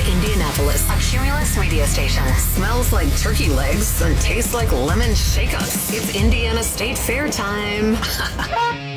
Indianapolis, a Cumulus radio station. Smells like turkey legs and tastes like lemon shake-ups. It's Indiana State Fair time.